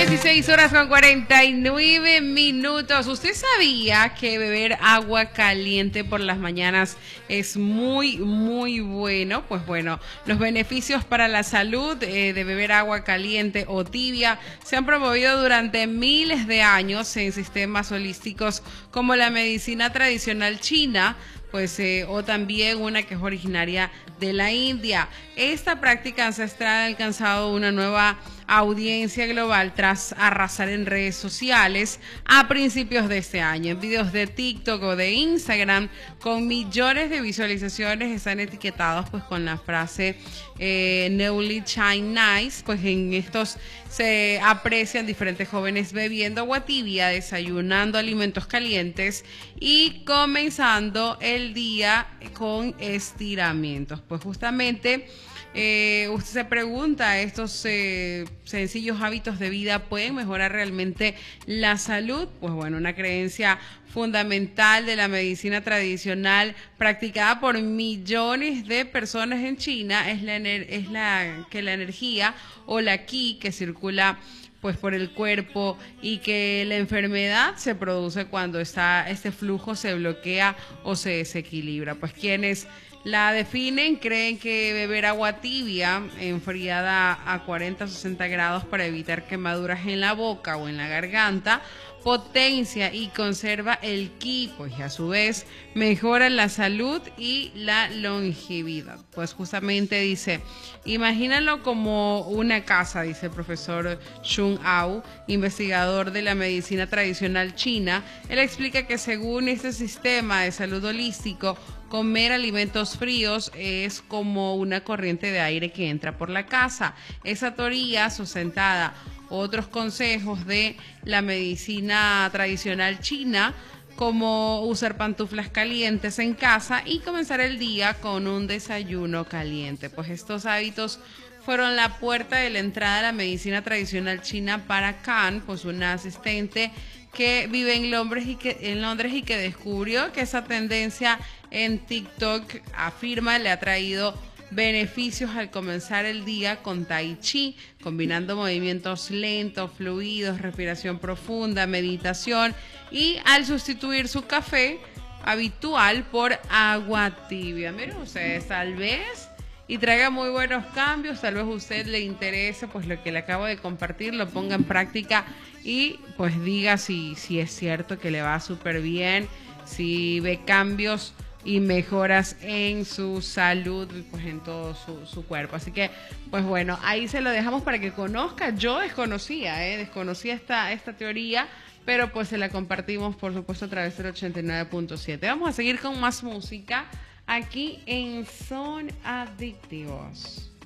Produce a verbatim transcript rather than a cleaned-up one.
dieciséis horas con cuarenta y nueve minutos. ¿Usted sabía que beber agua caliente por las mañanas es muy, muy bueno? Pues bueno, los beneficios para la salud eh, de beber agua caliente o tibia se han promovido durante miles de años en sistemas holísticos como la medicina tradicional china, pues eh, o también una que es originaria de la India. Esta práctica ancestral ha alcanzado una nueva audiencia global tras arrasar en redes sociales a principios de este año. En videos de TikTok o de Instagram con millones de visualizaciones están etiquetados pues con la frase eh, Newly Shine Nice. Pues en estos se aprecian diferentes jóvenes bebiendo agua tibia, desayunando alimentos calientes y comenzando el día con estiramientos. Pues justamente Eh, usted se pregunta, ¿estos eh, sencillos hábitos de vida pueden mejorar realmente la salud? Pues bueno, una creencia fundamental de la medicina tradicional practicada por millones de personas en China es la, es la que la energía o la qi que circula pues por el cuerpo y que la enfermedad se produce cuando está este flujo se bloquea o se desequilibra. Pues quienes la definen creen que beber agua tibia enfriada a cuarenta a sesenta grados para evitar quemaduras en la boca o en la garganta potencia y conserva el qi, pues y a su vez mejora la salud y la longevidad. Pues justamente dice, imagínalo como una casa, dice el profesor Xun Ao, investigador de la medicina tradicional china. Él explica que según este sistema de salud holístico, comer alimentos fríos es como una corriente de aire que entra por la casa. Esa teoría sustentada otros consejos de la medicina tradicional china, como usar pantuflas calientes en casa y comenzar el día con un desayuno caliente. Pues estos hábitos fueron la puerta de la entrada a la medicina tradicional china para Khan, pues una asistente que vive en Londres y que en Londres y que descubrió que esa tendencia en TikTok, afirma, le ha traído beneficios al comenzar el día con Tai Chi, combinando movimientos lentos, fluidos, respiración profunda, meditación y al sustituir su café habitual por agua tibia. Miren ustedes, tal vez y traiga muy buenos cambios, tal vez a usted le interese pues lo que le acabo de compartir, lo ponga en práctica y pues diga si, si es cierto que le va súper bien, si ve cambios y mejoras en su salud, pues en todo su, su cuerpo. Así que, pues bueno, ahí se lo dejamos para que conozca. Yo desconocía, eh, desconocía esta, esta teoría, pero pues se la compartimos, por supuesto, a través del ochenta y nueve punto siete. Vamos a seguir con más música aquí en Son Adictivos.